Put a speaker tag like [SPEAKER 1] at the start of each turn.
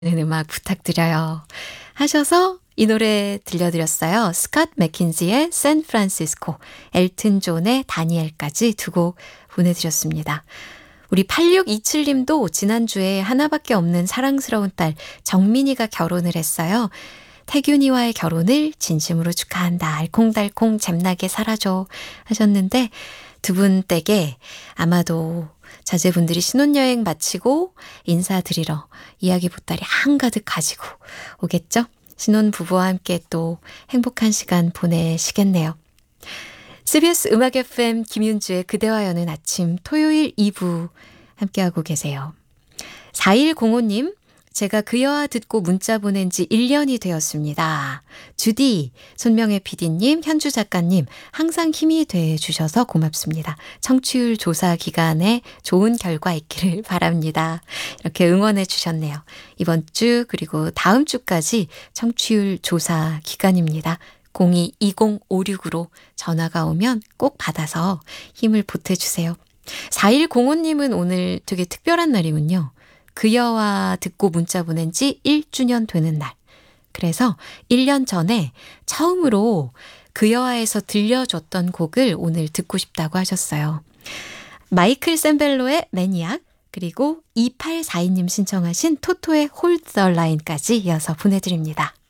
[SPEAKER 1] 음악 부탁드려요. 하셔서 이 노래 들려드렸어요. 스캇 맥킨지의 샌프란시스코, 엘튼 존의 다니엘까지 두 곡 보내드렸습니다. 우리 8627님도 지난주에 하나밖에 없는 사랑스러운 딸 정민이가 결혼을 했어요. 태균이와의 결혼을 진심으로 축하한다. 알콩달콩 잼나게 살아줘 하셨는데 두 분 댁에 아마도 자제분들이 신혼여행 마치고 인사드리러 이야기 보따리 한가득 가지고 오겠죠? 신혼부부와 함께 또 행복한 시간 보내시겠네요. CBS 음악 FM 김윤주의 그대와 여는 아침 토요일 2부 함께하고 계세요. 4105님, 제가 그여와 듣고 문자 보낸 지 1년이 되었습니다. 주디, 손명혜 PD님, 현주 작가님 항상 힘이 돼 주셔서 고맙습니다. 청취율 조사 기간에 좋은 결과 있기를 바랍니다. 이렇게 응원해 주셨네요. 이번 주 그리고 다음 주까지 청취율 조사 기간입니다. 022056으로 전화가 오면 꼭 받아서 힘을 보태주세요. 4105님은 오늘 되게 특별한 날이군요. 그여와 듣고 문자 보낸 지 1주년 되는 날. 그래서 1년 전에 처음으로 그여와에서 들려줬던 곡을 오늘 듣고 싶다고 하셨어요. 마이클 샌벨로의 매니악, 그리고 2842님 신청하신 토토의 홀드 더 라인까지 이어서 보내드립니다.